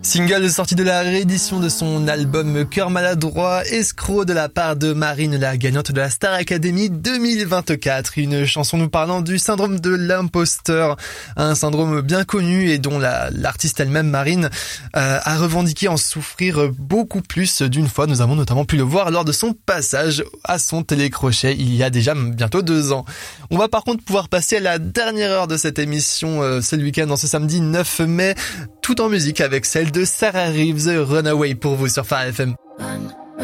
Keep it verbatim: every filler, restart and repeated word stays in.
Single sorti de la réédition de son album Cœur maladroit, Escroc de la part de Marine, la gagnante de la Star Academy deux mille vingt-quatre. Une chanson nous parlant du syndrome de l'imposteur, un syndrome bien connu et dont la, l'artiste elle-même, Marine, euh, a revendiqué en souffrir beaucoup plus d'une fois. Nous avons notamment pu le voir lors de son passage à son télécrochet il y a déjà bientôt deux ans. On va par contre pouvoir passer à la dernière heure de cette émission euh, ce week-end, en ce samedi neuf mai, tout en musique avec celle de Sarah Reeves, Runaway pour vous sur Phare F M.